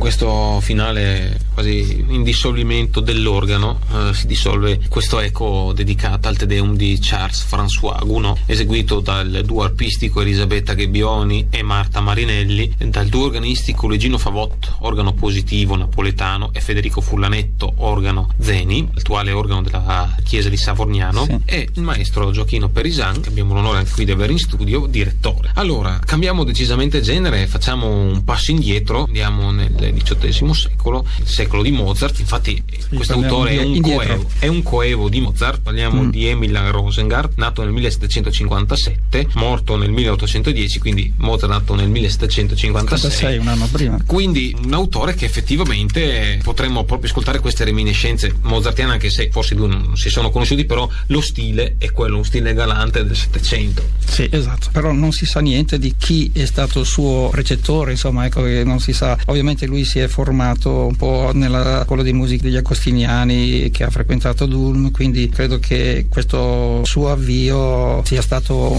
questo finale quasi in dissolvimento dell'organo si dissolve questo eco dedicato al Te Deum di Charles-François Gounod, eseguito dal duo arpistico Elisabetta Gebbioni e Marta Marinelli, dal duo organistico Luigino Favot, organo positivo napoletano, e Federico Furlanetto, organo Zeni, attuale organo della chiesa di Savorniano, sì, e il maestro Gioachino Perisan, che abbiamo l'onore anche qui di avere in studio, direttore. Allora, cambiamo decisamente genere, facciamo un passo indietro, andiamo nel XVIII secolo, il secolo di Mozart. Infatti questo autore è un coevo di Mozart. Parliamo di Emil Rosengart, nato nel 1757, morto nel 1810, quindi Mozart nato nel 1756, un anno prima. Quindi un autore che effettivamente potremmo proprio ascoltare queste reminiscenze mozartiane, anche se forse due non si sono conosciuti, però lo stile è quello, un stile galante del Settecento. Sì, esatto, però non si sa niente di chi è stato il suo precettore, insomma, ecco, che non si sa. Ovviamente lui si è formato un po' nella scuola di musica degli Agostiniani, che ha frequentato Dulm, quindi credo che questo suo avvio sia stato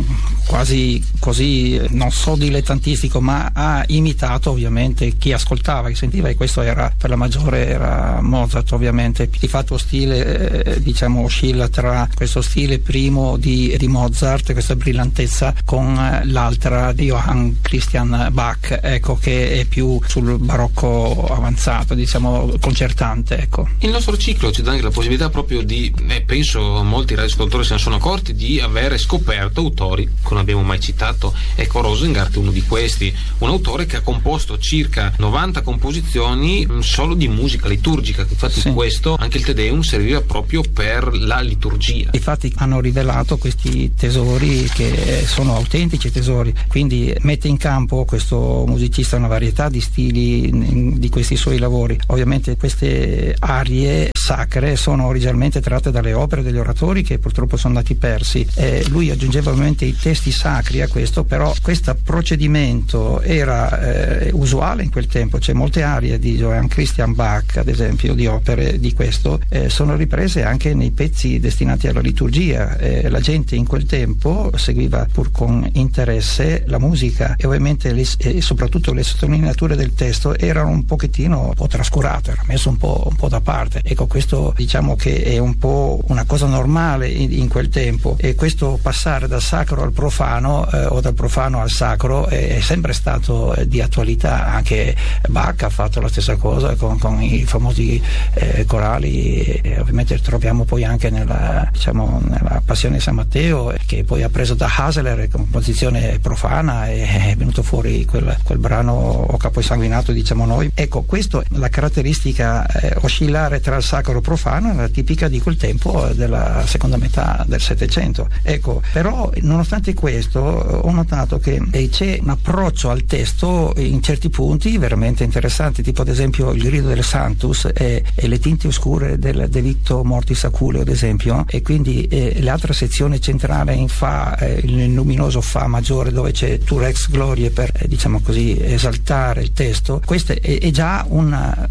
quasi così, non so dilettantistico, ma ha imitato ovviamente chi ascoltava, chi sentiva, e questo era per la maggiore era Mozart. Ovviamente di fatto stile diciamo oscilla tra questo stile primo di Mozart, questa brillantezza, con l'altra di Johann Christian Bach, ecco, che è più sul barocco avanzato, diciamo concertante, ecco. Il nostro ciclo ci dà anche la possibilità proprio di, penso molti radioascoltatori se ne sono accorti, di avere scoperto autori che non abbiamo mai citato. Ecco, Rosengart è uno di questi, un autore che ha composto circa 90 composizioni solo di musica liturgica. Infatti sì, questo, anche il Te Deum serviva proprio per la liturgia. Infatti hanno rivelato questi tesori che sono autentici tesori, quindi mette in campo questo musicista una varietà di stili di questi suoi lavori. Ovviamente queste arie sacre sono originalmente tratte dalle opere degli oratori che purtroppo sono andati persi, e lui aggiungeva ovviamente i testi sacri a questo, però questo procedimento era usuale in quel tempo. C'è molte arie di Johann Christian Bach, ad esempio, di opere di questo, sono riprese anche nei pezzi destinati alla liturgia. La gente in quel tempo seguiva pur con interesse la musica, e ovviamente e soprattutto le sottolineature del testo erano un pochettino trascurate, era messo un po' da parte. Ecco, questo diciamo che è un po' una cosa normale in quel tempo, e questo passare dal sacro al profano o dal profano al sacro è sempre stato di attualità. Anche Bach ha fatto la stessa cosa con i famosi corali, ovviamente troviamo poi anche nella Passione di San Matteo, che poi ha preso da Hasler composizione profana, e è venuto fuori quel brano O capo sanguinato, diciamo noi. Ecco, questo, la caratteristica oscillare tra il sacro e il profano, era tipica di quel tempo, della seconda metà del Settecento. Ecco, però nonostante questo ho notato che c'è un approccio al testo in certi punti veramente interessanti, tipo ad esempio il grido del Sanctus e le tinte oscure del Delicto Mortis Aculeo, ad esempio, e quindi l'altra sezione centrale in Fa, il luminoso Fa maggiore, dove c'è Tu Rex Glorie, per diciamo così esaltare il testo. Questa è già una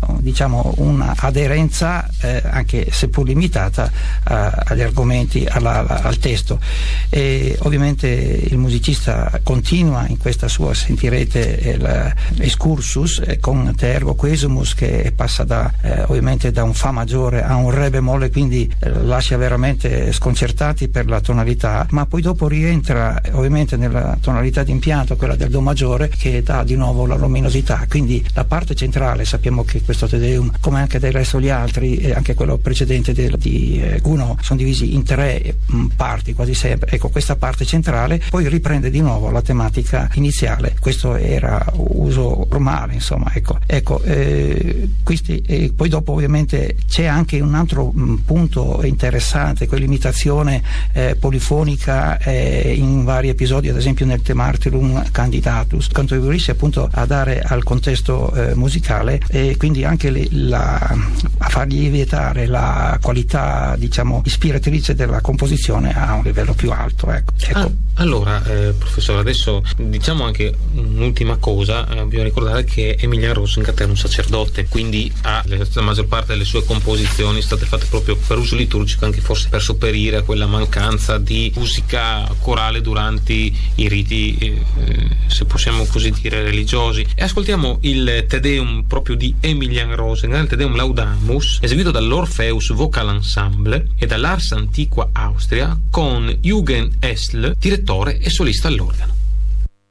aderenza anche seppur limitata agli argomenti, al testo. E ovviamente il musicista continua in questa sua, sentirete l'excursus con Te ergo quesumus, che passa ovviamente da un Fa maggiore a un Re bemolle, quindi lascia veramente sconcertati per la tonalità, ma poi dopo rientra ovviamente nella tonalità di impianto, quella del Do maggiore, che dà di nuovo la luminosità. Quindi la parte centrale, sappiamo che questo Te Deum, come anche del resto gli altri, e anche quello precedente di Gounod, sono divisi in 3 parti quasi sempre. Ecco, questa parte centrale poi riprende di nuovo la tematica iniziale. Questo era uso normale, insomma, ecco. Poi dopo ovviamente c'è anche un altro punto interessante, quell'imitazione polifonica in vari episodi, ad esempio nel Te Martyrum Candidatus, contribuisce appunto a dare al contesto musicale, e quindi anche a fargli vietare la qualità, diciamo, ispiratrice della composizione a un livello più alto, ecco. Allora, professore, adesso diciamo anche un'ultima cosa. Bisogna ricordare che Emilian Rosengart era un sacerdote, quindi la maggior parte delle sue composizioni sono state fatte proprio per uso liturgico, anche forse per sopperire a quella mancanza di musica corale durante i riti, se possiamo così dire, religiosi. E ascoltiamo il il Te Deum proprio di Emilian Rosenthal, il Te Deum Laudamus, eseguito dall'Orpheus Vocal Ensemble e dall'Ars Antiqua Austria, con Jürgen Essl, direttore e solista all'organo.